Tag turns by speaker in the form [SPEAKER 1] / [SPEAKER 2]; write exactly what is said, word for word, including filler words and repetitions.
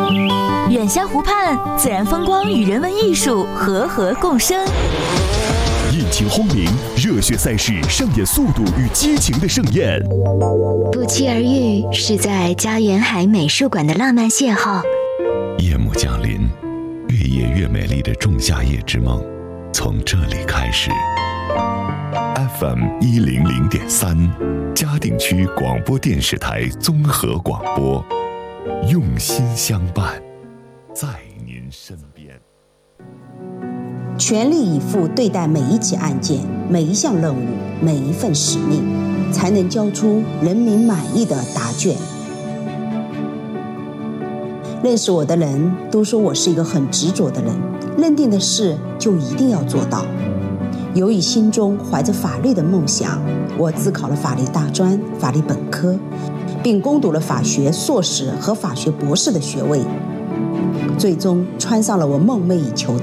[SPEAKER 1] 远湘湖畔，自然风光与人文艺术和合共生。
[SPEAKER 2] 引擎轰鸣，热血赛事上演速度与激情的盛宴。
[SPEAKER 3] 不期而遇，是在胶原海美术馆的浪漫邂逅。
[SPEAKER 2] 夜幕降临，越夜越美丽的仲夏夜之梦，从这里开始。F M 一零零点三，嘉定区广播电视台综合广播，用心相伴，在您身边。
[SPEAKER 4] 全力以赴对待每一起案件、每一项任务、每一份使命，才能交出人民满意的答卷。认识我的人都说我是一个很执着的人，认定的事就一定要做到。由于心中怀着法律的梦想，我自考了法律大专、法律本科，并攻读了法学硕士和法学博士的学位，最终穿上了我梦寐以求的